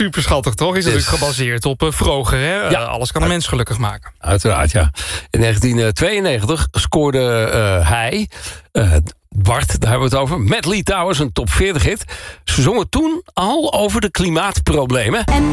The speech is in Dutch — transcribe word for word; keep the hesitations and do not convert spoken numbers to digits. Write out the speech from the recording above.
super schattig, toch? Is natuurlijk gebaseerd op uh, Vroger, hè? Ja. Uh, alles kan een mens gelukkig maken. Uiteraard, ja. In negentien tweeënnegentig scoorde uh, hij... Uh, Bart, daar hebben we het over. Met Lee Towers, een top veertig hit. Ze zongen toen al over de klimaatproblemen. En